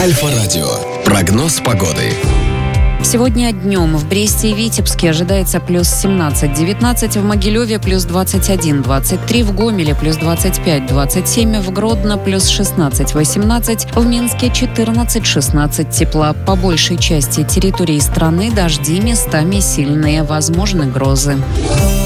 Альфа-радио. Прогноз погоды. Сегодня днем в Бресте и Витебске ожидается плюс 17-19, в Могилеве плюс 21-23, в Гомеле плюс 25-27, в Гродно плюс 16-18, в Минске 14-16 тепла. По большей части территории страны дожди, местами сильные, возможны грозы.